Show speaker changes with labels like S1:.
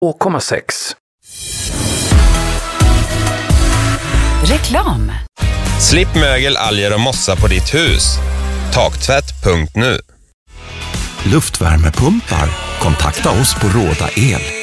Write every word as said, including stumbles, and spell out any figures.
S1: två komma sex.
S2: Reklam.
S3: Slipp mögel, alger och mossa på ditt hus. Taktvätt punkt nu.
S4: Luftvärmepumpar. Kontakta oss på Råda El.